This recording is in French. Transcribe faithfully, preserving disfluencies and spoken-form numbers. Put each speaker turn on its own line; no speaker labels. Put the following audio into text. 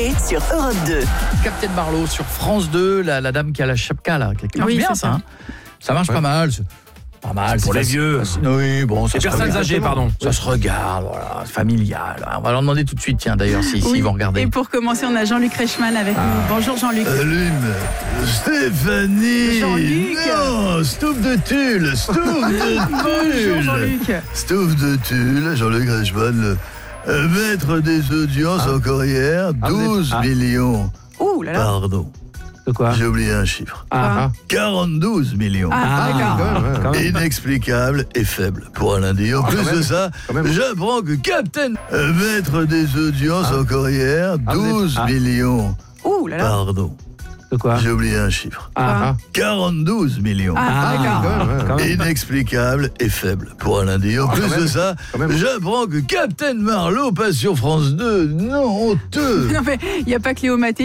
Coé sur Europe deux.
Captain Marlowe sur France deux, la, la dame qui a la chapka là, qui marche
oui,
bien
ça.
ça. Hein. Ça marche ouais. pas mal. C'est pas mal.
Pour les
facile,
vieux.
Facile. Oui, bon, ça
les
se
personnes
regarde.
âgées, pardon.
Ça se regarde, voilà, familial. On va leur demander tout de suite, tiens, d'ailleurs, si,
oui.
si vont regarder.
Et pour commencer, on a Jean-Luc Reichmann avec ah. nous. Bonjour Jean-Luc.
Allume, Stéphanie.
Jean-Luc.
Non, Stouff de tulle, Stouff de tulle.
Bonjour Jean-Luc.
Stouff de tulle, Jean-Luc Reichmann, le maître des audiences ah. encore hier, douze ah, millions.
Ouh là là.
Pardon.
De quoi ?
J'ai oublié un chiffre.
Ah.
quarante-deux millions.
Ah, d'accord.
Ah, inexplicable et faible pour un lundi. En ah, plus de ça, j'apprends que Captain, euh, maître des audiences ah. encore hier, douze ah, millions.
Ouh là là.
Pardon.
De quoi ?
J'ai oublié un chiffre.
Ah.
quarante-deux millions.
Ah, d'accord.
Inexplicable et faible pour un lundi. En ah, plus de ça, j'apprends que Captain Marlowe passe sur France deux. Non, honteux.
Non mais il n'y a pas que Léo Maté.